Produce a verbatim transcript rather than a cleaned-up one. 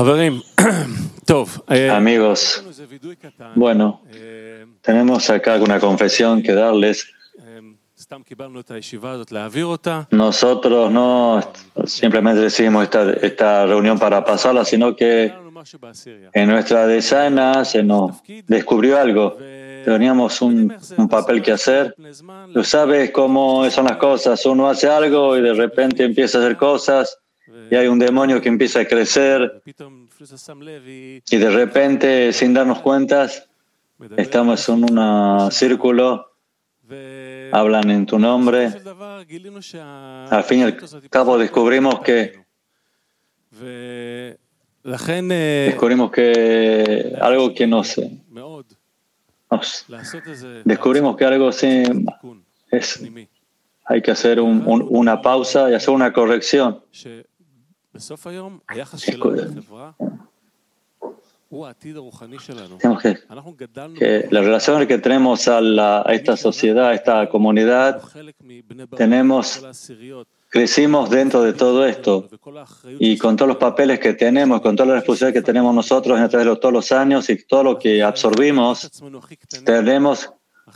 Amigos, bueno, tenemos acá una confesión que darles. Nosotros no simplemente decidimos esta, esta reunión para pasarla, sino que en nuestra decena se nos descubrió algo. Teníamos un, un papel que hacer. Tú sabes cómo son las cosas. Uno hace algo y de repente empieza a hacer cosas y hay un demonio que empieza a crecer y de repente, sin darnos cuenta, estamos en un círculo. Hablan en tu nombre. Al fin y al cabo descubrimos que descubrimos que algo que no sé. Nos, descubrimos que algo sí es, hay que hacer un, un, una pausa y hacer una corrección. Tenemos que, que la relación que tenemos a, la, a esta sociedad, a esta comunidad, tenemos, crecimos dentro de todo esto y con todos los papeles que tenemos, con todas las responsabilidades que tenemos nosotros a través de todos los años y todo lo que absorbimos, tenemos